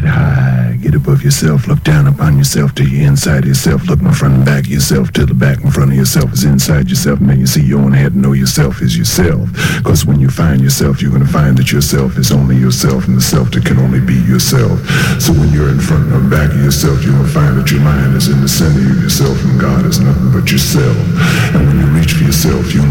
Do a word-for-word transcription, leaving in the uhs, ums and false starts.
high, get above yourself, look down upon yourself to your inside of yourself, look in front and back of yourself till the back in front of yourself is inside yourself, and then you see your own head and know yourself is yourself. Because when you find yourself, you're going to find that yourself is only yourself, and the self that can only be yourself. So when you're in front and back of yourself, you're going to find that your mind is in the center of yourself, and God is nothing but yourself. And when you reach for yourself, you